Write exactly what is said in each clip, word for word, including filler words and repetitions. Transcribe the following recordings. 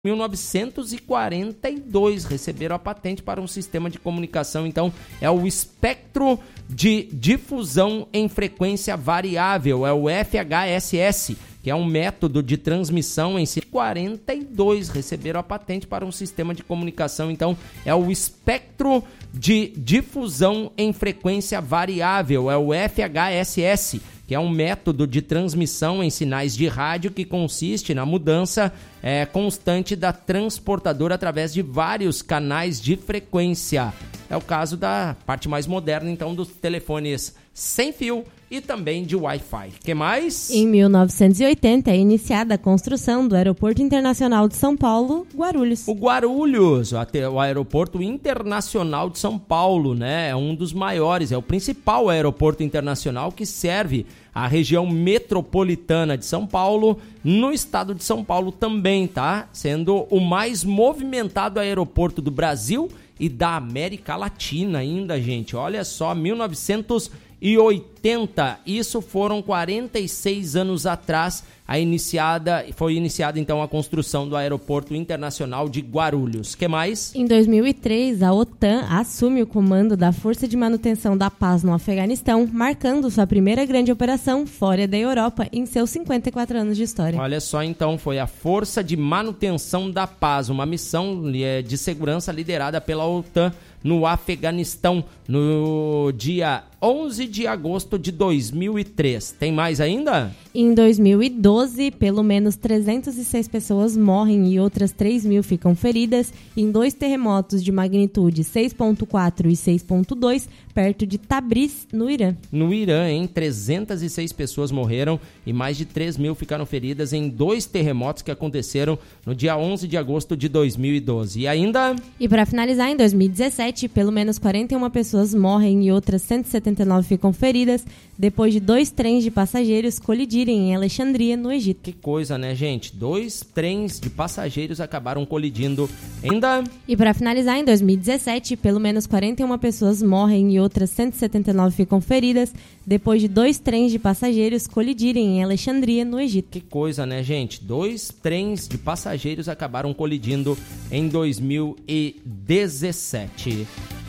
mil novecentos e quarenta e dois receberam a patente para um sistema de comunicação, então é o espectro de difusão em frequência variável, é o F H S S, que é um método de transmissão em si. quarenta e dois receberam a patente para um sistema de comunicação, então é o espectro de difusão em frequência variável, é o F H S S, que é um método de transmissão em sinais de rádio que consiste na mudança é, constante da transportadora através de vários canais de frequência. É o caso da parte mais moderna, então, dos telefones sem fio e também de Wi-Fi. O que mais? Em mil novecentos e oitenta é iniciada a construção do Aeroporto Internacional de São Paulo, Guarulhos. O Guarulhos, o Aeroporto Internacional de São Paulo, né? É um dos maiores, é o principal aeroporto internacional que serve a região metropolitana de São Paulo, no estado de São Paulo também, tá? Sendo o mais movimentado aeroporto do Brasil e da América Latina ainda, gente. Olha só, mil novecentos e oitenta, isso foram quarenta e seis anos atrás, a iniciada, foi iniciada então a construção do Aeroporto Internacional de Guarulhos. Que mais? Em dois mil e três, a OTAN assume o comando da Força de Manutenção da Paz no Afeganistão, marcando sua primeira grande operação fora da Europa em seus cinquenta e quatro anos de história. Olha só, então, foi a Força de Manutenção da Paz, uma missão de segurança liderada pela OTAN no Afeganistão, no dia onze de agosto de dois mil e três. Tem mais ainda? Em dois mil e doze, pelo menos trezentas e seis pessoas morrem e outras três mil ficam feridas em dois terremotos de magnitude seis ponto quatro e seis ponto dois, perto de Tabriz, no Irã. No Irã, hein? trezentas e seis pessoas morreram e mais de três mil ficaram feridas em dois terremotos que aconteceram no dia onze de agosto de dois mil e doze. E ainda? E para finalizar, em dois mil e dezessete, pelo menos quarenta e uma pessoas morrem e outras cento e setenta e nove ficam feridas depois de dois trens de passageiros colidirem em Alexandria, no Egito. Que coisa, né, gente? Dois trens de passageiros acabaram colidindo. Ainda? E para finalizar, em dois mil e dezessete, pelo menos quarenta e uma pessoas morrem e outras cento e setenta e nove ficam feridas depois de dois trens de passageiros colidirem em Alexandria, no Egito. Que coisa, né, gente? Dois trens de passageiros acabaram colidindo em dois mil e dezessete.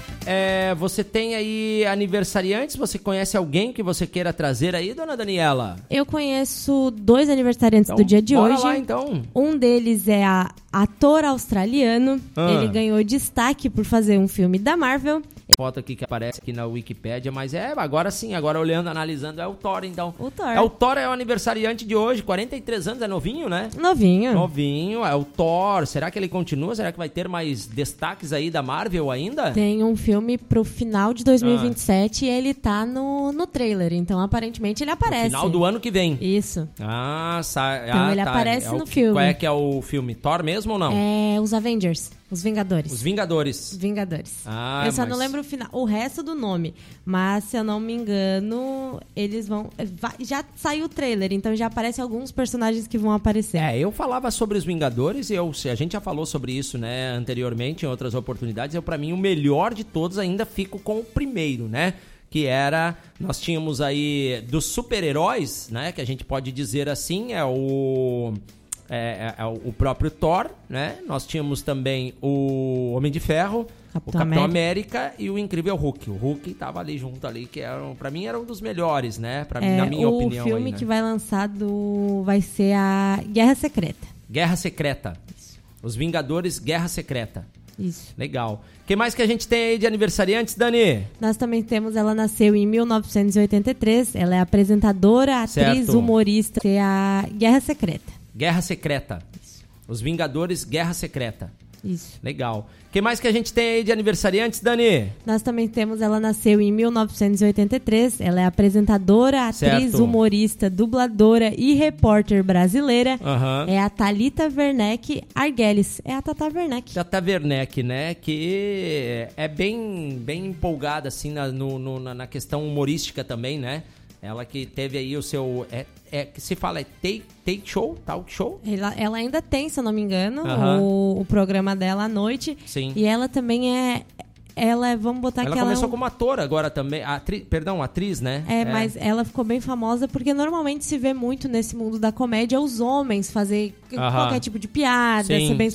É, você tem aí aniversariantes? Você conhece alguém que você queira trazer aí, dona Daniela? Eu conheço dois aniversariantes então, do dia de bora hoje. Lá, então. Um deles é a ator australiano. Ah. Ele ganhou destaque por fazer um filme da Marvel. Foto aqui que aparece aqui na Wikipédia, mas é, agora sim, agora olhando, analisando, é o Thor, então. O Thor. É o Thor, é o aniversariante de hoje, quarenta e três anos, é novinho, né? Novinho. Novinho, é o Thor. Será que ele continua? Será que vai ter mais destaques aí da Marvel ainda? Tem um filme pro final de dois mil e vinte e sete ah. e ele tá no, no trailer, então aparentemente ele aparece. No final do ano que vem. Isso. Ah, sa... Então ah, ele tá. aparece é no o... filme. Qual é que é o filme? Thor mesmo ou não? É os Avengers. Os Vingadores. Os Vingadores. Vingadores. Ah, eu só mas... não lembro o final, o resto do nome. Mas, se eu não me engano, eles vão... Vai, já saiu o trailer, então já aparecem alguns personagens que vão aparecer. É, eu falava sobre os Vingadores e eu, a gente já falou sobre isso, né, anteriormente, em outras oportunidades. Eu, pra mim, o melhor de todos ainda fico com o primeiro, né? Que era... Nós tínhamos aí dos super-heróis, né? Que a gente pode dizer assim, é o... É, é, é o próprio Thor, né? Nós tínhamos também o Homem de Ferro, Capitão o Capitão América. América e o Incrível Hulk. O Hulk tava ali junto ali, que era, pra mim era um dos melhores, né? Pra, é, na minha o opinião. O filme aí, né? que vai lançar do... vai ser a Guerra Secreta. Guerra Secreta. Isso. Os Vingadores Guerra Secreta. Isso. Legal. O que mais que a gente tem aí de aniversariantes, Dani? Nós também temos, ela nasceu em mil novecentos e oitenta e três, ela é apresentadora, atriz, certo. humorista, é a Guerra Secreta. Guerra Secreta. Isso. Os Vingadores Guerra Secreta. Isso. Legal. O que mais que a gente tem aí de aniversariantes, Dani? Nós também temos, ela nasceu em mil novecentos e oitenta e três, ela é apresentadora, atriz, certo. humorista, dubladora e repórter brasileira. Uhum. É a Thalita Werneck Arguelles. É a Tata Werneck. Tata Werneck, né? Que é bem, bem empolgada, assim, na, no, no, na questão humorística também, né? Ela que teve aí o seu... É, é, que se fala é take, take show? Talk show? Ela, ela ainda tem, se eu não me engano, uhum. o, o programa dela à noite. Sim. E ela também é... Ela é, vamos botar ela que ela começou é um... como atora agora também. Atri... Perdão, atriz, né? É, é, mas ela ficou bem famosa porque normalmente se vê muito nesse mundo da comédia os homens fazer uhum. qualquer tipo de piada, ser bem